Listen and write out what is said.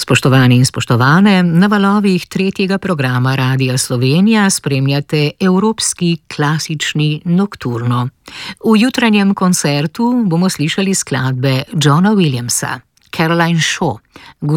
Spoštovani in spoštovane, na valovih tretjega programa Radia Slovenija spremljate Evropski klasični nokturno. V jutranjem koncertu bomo slišali skladbe Johna Williamsa, Caroline Shaw,